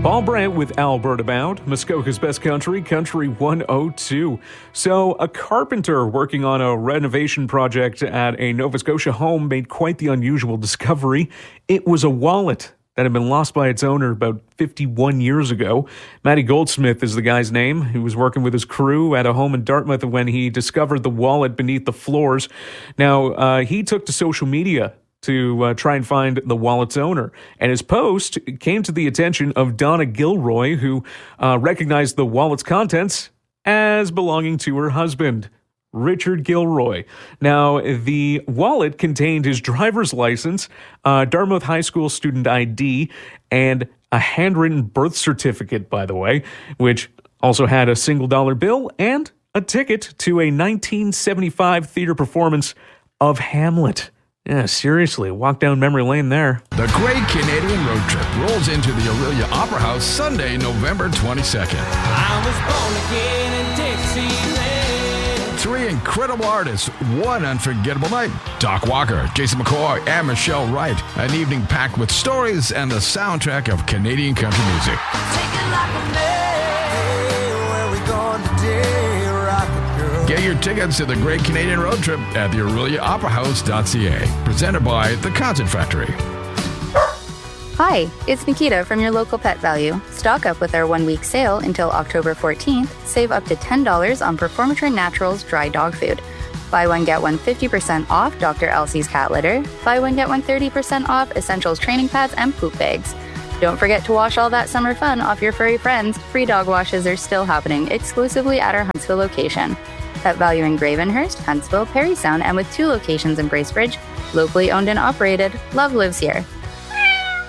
Paul Brandt with Alberta Bound, Muskoka's Best Country, Country 102. So, a carpenter working on a renovation project at a Nova Scotia home made quite the unusual discovery. It was a wallet that had been lost by its owner about 51 years ago. Matty Goldsmith is the guy's name. He was working with his crew at a home in Dartmouth when he discovered the wallet beneath the floors. Now, he took to social media to try and find the wallet's owner. And his post came to the attention of Donna Gilroy, who recognized the wallet's contents as belonging to her husband, Richard Gilroy. Now, the wallet contained his driver's license, Dartmouth High School student ID, and a handwritten birth certificate, by the way, which also had a single dollar bill and a ticket to a 1975 theater performance of Hamlet. Yeah, seriously, walk down memory lane there. The Great Canadian Road Trip rolls into the Aurelia Opera House Sunday, November 22nd. I was born again in Dixieland. 3 incredible artists, one unforgettable night. Doc Walker, Jason McCoy, and Michelle Wright. An evening packed with stories and the soundtrack of Canadian country music. Take it like a man. Where we going today? Rock it, girl. Get your tickets to the Great Canadian Road Trip at the AureliaOperaHouse.ca. Presented by The Concert Factory. Hi, it's Nikita from your local Pet Value. Stock up with our 1-week sale until October 14th. Save up to $10 on Performatrin Naturals dry dog food. Buy one, get one 50% off Dr. Elsie's cat litter. Buy one, get one 30% off Essentials training pads and poop bags. Don't forget to wash all that summer fun off your furry friends. Free dog washes are still happening exclusively at our Huntsville location. Pet Value in Gravenhurst, Huntsville, Parry Sound, and with 2 locations in Bracebridge. Locally owned and operated, love lives here.